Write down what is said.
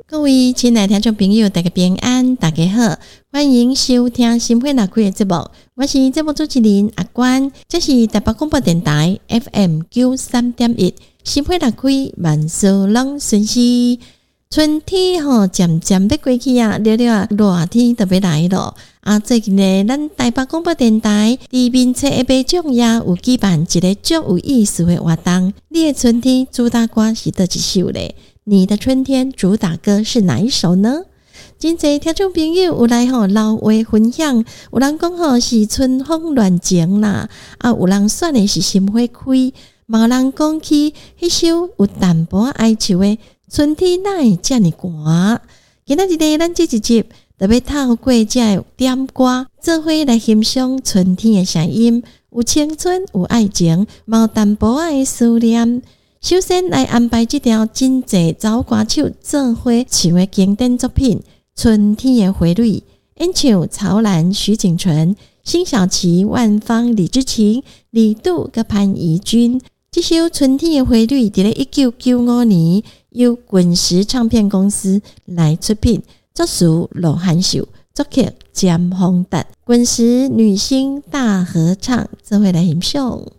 各位亲爱的听众朋友，大家平安，大家好，欢迎收听心花乐开的节目，我是节目主持人阿关，这是台北广播电台 FM 93.1，心花乐开万事拢顺心。春天渐渐要过去啊，了了热天就要来了啊！最近呢，咱台北广播电台伫民册的颁奖夜有举办一个足有意思的活动。你的春天主打歌是倒一首咧？你的春天主打歌是哪一首呢？真侪听众朋友有来老话分享，有人讲是春风乱情啦，啊有人选的是心花开，嘛有人讲起迄首有淡薄哀愁的。春天哪会这么寒？今仔日呢，咱这一集特别透过这点歌，做伙来欣赏春天的声音，有青春，有爱情，嘛有淡薄仔的思念。首先来安排这条真济走歌手做伙唱的经典作品《春天的花蕊》，演唱曹兰、徐景纯、辛晓琪、万芳、李知琴、李杜跟潘怡君。这首《春天的花蕊》在1995年由滚石唱片公司来出品，作词罗汉秀，作曲詹宏达，滚石女星大合唱，这回来欣赏。